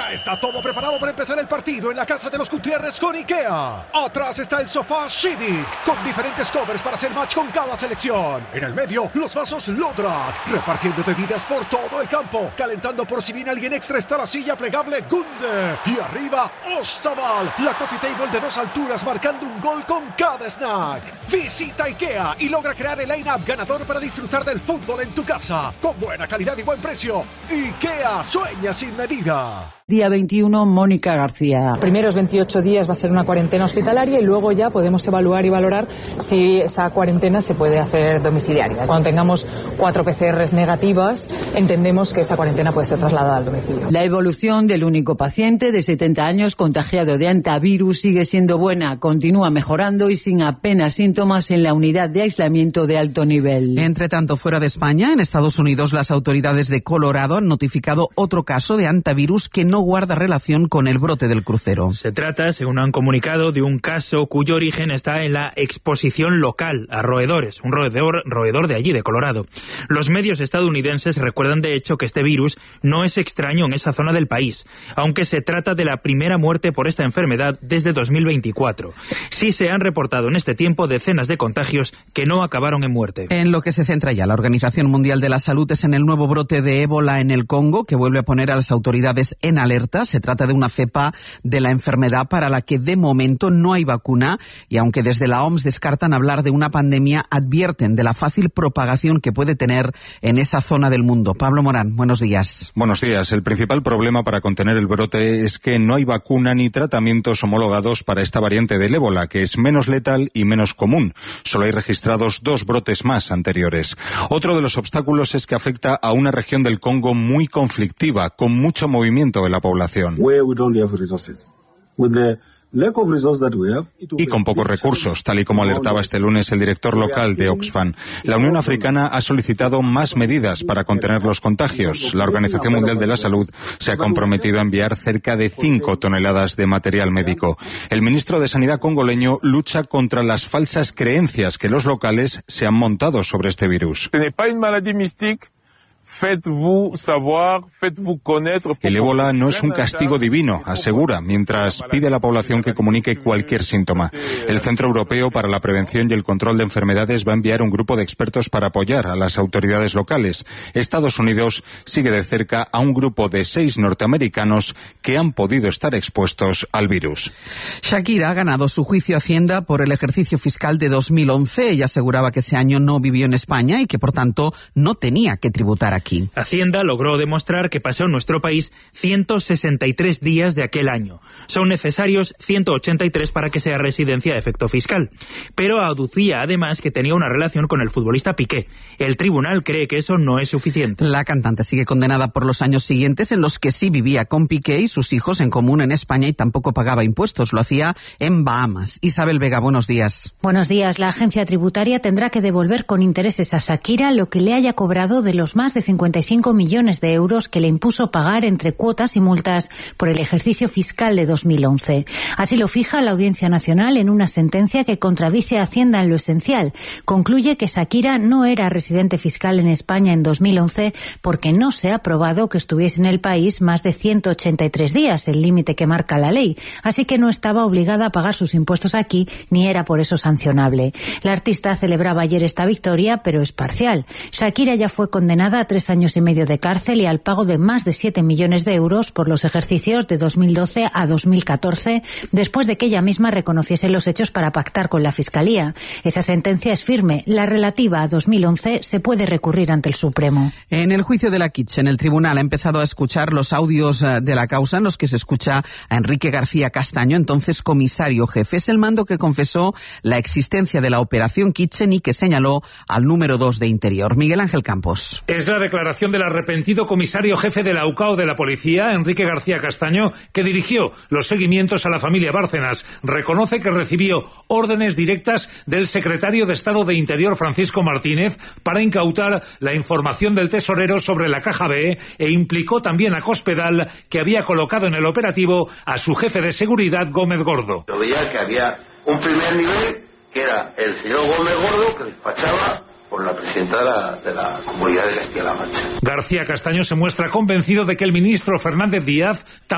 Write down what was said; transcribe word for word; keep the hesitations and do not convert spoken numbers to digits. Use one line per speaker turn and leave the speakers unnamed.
Ya está todo preparado para empezar el partido en la casa de los Gutiérrez con IKEA. Atrás está el sofá Civic, con diferentes covers para hacer match con cada selección. En el medio, los vasos Lodrat, repartiendo bebidas por todo el campo. Calentando por si viene alguien extra está la silla plegable Gunde. Y arriba, Ostaval, la coffee table de dos alturas marcando un gol con cada snack. Visita IKEA y logra crear el line-up ganador para disfrutar del fútbol en tu casa. Con buena calidad y buen precio. IKEA, sueña sin medida.
Día veintiuno, Mónica García.
Primeros veintiocho días va a ser una cuarentena hospitalaria y luego ya podemos evaluar y valorar si esa cuarentena se puede hacer domiciliaria. Cuando tengamos cuatro P C Rs negativas, entendemos que esa cuarentena puede ser trasladada al domicilio.
La evolución del único paciente de setenta años contagiado de hantavirus sigue siendo buena, continúa mejorando y sin apenas síntomas en la unidad de aislamiento de alto nivel.
Entre tanto, fuera de España, en Estados Unidos, las autoridades de Colorado han notificado otro caso de hantavirus que no guarda relación con el brote del crucero.
Se trata, según han comunicado, de un caso cuyo origen está en la exposición local a roedores, un roedor, roedor de allí, de Colorado. Los medios estadounidenses recuerdan de hecho que este virus no es extraño en esa zona del país, aunque se trata de la primera muerte por esta enfermedad desde dos mil veinticuatro. Sí se han reportado en este tiempo decenas de contagios que no acabaron en muerte.
En lo que se centra ya la Organización Mundial de la Salud es en el nuevo brote de ébola en el Congo, que vuelve a poner a las autoridades en alerta. Se trata de una cepa de la enfermedad para la que de momento no hay vacuna y aunque desde la O M S descartan hablar de una pandemia, advierten de la fácil propagación que puede tener en esa zona del mundo. Pablo Morán, buenos días.
Buenos días. El principal problema para contener el brote es que no hay vacuna ni tratamientos homologados para esta variante del ébola, que es menos letal y menos común. Solo hay registrados dos brotes más anteriores. Otro de los obstáculos es que afecta a una región del Congo muy conflictiva, con mucho movimiento en la población. Y con pocos recursos, tal y como alertaba este lunes el director local de Oxfam. La Unión Africana ha solicitado más medidas para contener los contagios. La Organización Mundial de la Salud se ha comprometido a enviar cerca de cinco toneladas de material médico. El ministro de Sanidad congoleño lucha contra las falsas creencias que los locales se han montado sobre este virus. El ébola no es un castigo divino, asegura, mientras pide a la población que comunique cualquier síntoma. El Centro Europeo para la Prevención y el Control de Enfermedades va a enviar un grupo de expertos para apoyar a las autoridades locales. Estados Unidos sigue de cerca a un grupo de seis norteamericanos que han podido estar expuestos al virus.
Shakira ha ganado su juicio a Hacienda por el ejercicio fiscal de dos mil once. Ella aseguraba que ese año no vivió en España y que, por tanto, no tenía que tributar aquí.
Hacienda logró demostrar que pasó en nuestro país ciento sesenta y tres días de aquel año. Son necesarios ciento ochenta y tres para que sea residencia de efecto fiscal. Pero aducía además que tenía una relación con el futbolista Piqué. El tribunal cree que eso no es suficiente.
La cantante sigue condenada por los años siguientes en los que sí vivía con Piqué y sus hijos en común en España y tampoco pagaba impuestos. Lo hacía en Bahamas. Isabel Vega, buenos días.
Buenos días. La agencia tributaria tendrá que devolver con intereses a Shakira lo que le haya cobrado de los más de cincuenta y cinco millones de euros que le impuso pagar entre cuotas y multas por el ejercicio fiscal de dos mil once. Así lo fija la Audiencia Nacional en una sentencia que contradice a Hacienda en lo esencial. Concluye que Shakira no era residente fiscal en España en dos mil once porque no se ha probado que estuviese en el país más de ciento ochenta y tres días, el límite que marca la ley. Así que no estaba obligada a pagar sus impuestos aquí, ni era por eso sancionable. La artista celebraba ayer esta victoria, pero es parcial. Shakira ya fue condenada a tres años y medio de cárcel y al pago de más de siete millones de euros por los ejercicios de dos mil doce a dos mil catorce, después de que ella misma reconociese los hechos para pactar con la Fiscalía. Esa sentencia es firme. La relativa a dos mil once se puede recurrir ante el Supremo.
En el juicio de la Kitchen, el tribunal ha empezado a escuchar los audios de la causa en los que se escucha a Enrique García Castaño, entonces comisario jefe. Es el mando que confesó la existencia de la operación Kitchen y que señaló al número dos de Interior, Miguel Ángel Campos.
Es la declaración del arrepentido comisario jefe de la U C A O de la Policía, Enrique García Castaño, que dirigió los seguimientos a la familia Bárcenas. Reconoce que recibió órdenes directas del secretario de Estado de Interior, Francisco Martínez, para incautar la información del tesorero sobre la Caja B e implicó también a Cospedal, que había colocado en el operativo a su jefe de seguridad, Gómez Gordo.
Yo veía que había un primer nivel, que era el señor Gómez Gordo, que despachaba por la presidenta de la, de la Comunidad de Castilla-La Mancha.
García Castaño se muestra convencido de que el ministro Fernández Díaz